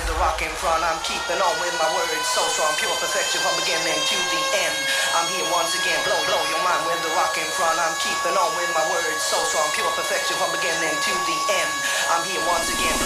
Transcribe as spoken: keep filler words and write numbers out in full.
with the rock in front. I'm keeping on with my words so strong, pure perfection from beginning to the end. I'm here once again, blow, blow your mind with the rock in front. I'm keeping on with my words so strong, pure perfection from beginning to the end. I'm here once again.